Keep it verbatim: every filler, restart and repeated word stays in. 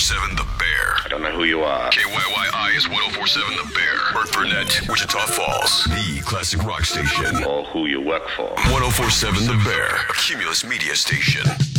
seven The Bear. I don't know who you are. K Y Y I is one oh four seven The Bear. Burt Burnett, Wichita Falls. The classic rock station. Or who you work for. one oh four seven The Bear. A Cumulus Media Station.